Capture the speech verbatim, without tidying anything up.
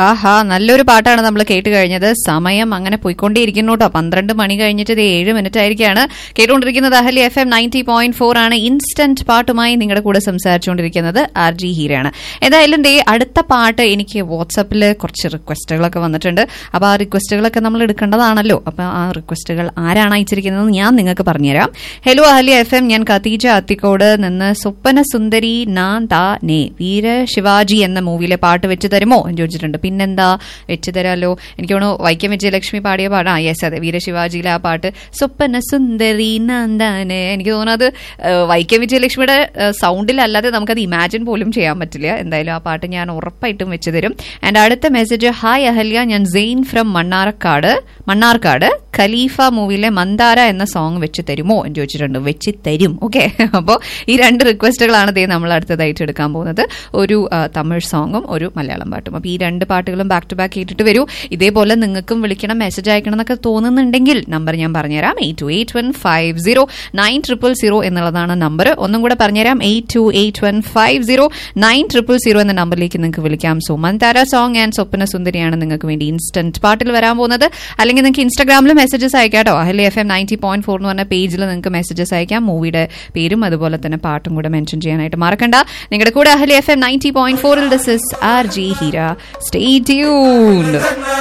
ആഹാ, നല്ലൊരു പാട്ടാണ് നമ്മൾ കേട്ട് കഴിഞ്ഞത്. സമയം അങ്ങനെ പോയിക്കൊണ്ടേയിരിക്കുന്നു കേട്ടോ. പന്ത്രണ്ട് മണി കഴിഞ്ഞിട്ട് ഇത് ഏഴ് മിനിറ്റ് ആയിരിക്കാണ്. കേട്ടുകൊണ്ടിരിക്കുന്നത് Ahalya F M ninety point four ആണ്. ഇൻസ്റ്റന്റ് പാട്ടുമായി നിങ്ങളുടെ കൂടെ സംസാരിച്ചുകൊണ്ടിരിക്കുന്നത് ആർ ജി ഹീരയാണ്. ഏതായാലും ദേ അടുത്ത പാട്ട് എനിക്ക് വാട്സാപ്പിൽ കുറച്ച് റിക്വസ്റ്റുകളൊക്കെ വന്നിട്ടുണ്ട്. അപ്പൊ ആ റിക്വസ്റ്റുകളൊക്കെ നമ്മൾ എടുക്കേണ്ടതാണല്ലോ. അപ്പൊ ആ റിക്വസ്റ്റുകൾ ആരാണ് അയച്ചിരിക്കുന്നത് ഞാൻ നിങ്ങൾക്ക് പറഞ്ഞുതരാം. ഹലോ അഹല്യ എഫ് എം, ഞാൻ ഖദീജ അത്തിക്കോട് നിന്ന് സ്വപ്ന സുന്ദരി നാൻ താ നേ വീര ശിവാജി എന്ന മൂവിയിലെ പാട്ട് വെച്ച് തരുമോ എന്ന് ചോദിച്ചിട്ടുണ്ട്. പിന്നെന്താ, വെച്ച് തരാലോ. എനിക്ക് തോന്നുന്നു വൈക്കം വിജയലക്ഷ്മി പാടിയ പാടാ. യെസ്, അതെ, വീരശിവാജിയിലെ ആ പാട്ട് സ്വപ്ന സുന്ദരി നന്ദാനെ. എനിക്ക് തോന്നുന്നത് വൈക്കം വിജയലക്ഷ്മിയുടെ സൗണ്ടിലല്ലാതെ നമുക്കത് ഇമാജിൻ പോലും ചെയ്യാൻ പറ്റില്ല. എന്തായാലും ആ പാട്ട് ഞാൻ ഉറപ്പായിട്ടും വെച്ച് തരും. ആൻഡ് അടുത്ത മെസ്സേജ്, ഹായ് അഹല്യ, ഞാൻ സെയിൻ ഫ്രം മണ്ണാർക്കാട് മണ്ണാർക്കാട് ഖലീഫ മൂവിയിലെ മന്ദാര എന്ന സോങ് വെച്ച് തരുമോ എന്ന് ചോദിച്ചിട്ടുണ്ട്. വെച്ച് തരും. ഓക്കെ, അപ്പോൾ ഈ രണ്ട് റിക്വസ്റ്റുകളാണ് ദേ നമ്മൾ അടുത്തതായിട്ട് എടുക്കാൻ പോകുന്നത്. ഒരു തമിഴ് സോങ്ങും ഒരു മലയാളം പാട്ടും. അപ്പോൾ ഈ രണ്ട് പാട്ടുകളും ബാക്ക് ടു ബാക്ക് കേട്ടിട്ട് വരൂ. ഇതേപോലെ നിങ്ങൾക്കും വിളിക്കണം, മെസ്സേജ് അയക്കണം എന്നൊക്കെ തോന്നുന്നുണ്ടെങ്കിൽ നമ്പർ ഞാൻ പറഞ്ഞുതരാം. Eight to eight one five zero nine triple zero എന്നുള്ളതാണ് നമ്പർ. ഒന്നും കൂടെ പറഞ്ഞുതരാം. Eight to eight one five zero nine triple zero എന്ന നമ്പറിലേക്ക് നിങ്ങൾക്ക് വിളിക്കാം. സോ മന്ദാര സോങ് ആൻഡ് സ്വപ്ന സുന്ദരിയാണ് നിങ്ങൾക്ക് വേണ്ടി ഇൻസ്റ്റന്റ് പാട്ടിൽ വരാൻ പോകുന്നത്. അല്ലെങ്കിൽ നിങ്ങൾക്ക് ഇൻസ്റ്റാഗ്രാമിൽ മെസ്സേജസ് അയക്കാം കേട്ടോ. Ahalya F M ninety point four എന്ന് പറഞ്ഞ പേജിൽ നിങ്ങൾക്ക് മെസ്സേജസ് അയക്കാം. മൂവിയുടെ പേരും അതുപോലെ തന്നെ പാട്ടും കൂടെ മെൻഷൻ ചെയ്യാനായിട്ട് മറക്കണ്ട. നിങ്ങളുടെ കൂടെ Ahalya F M ninety point ഫോറിൽ this is R G Heera. Stay tuned.